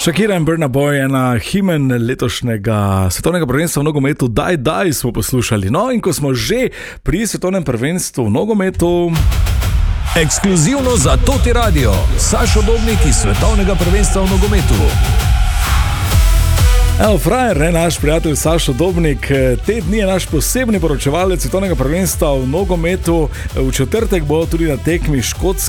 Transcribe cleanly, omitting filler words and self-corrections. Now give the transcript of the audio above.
Shakira in Burna Boy, ena himen letošnjega svetovnega prvenstva v nogometu, Daj smo poslušali. No, in ko smo že pri svetovnem prvenstvu v nogometu... Ekskluzivno za Toti Radio, Sašo Dobnik iz svetovnega prvenstva v nogometu. Evo, frajer, ne, naš prijatelj Sašo Dobnik, te dni je naš posebni poročevalec svetovnega prvenstva v nogometu. V četrtek bo tudi na tekmi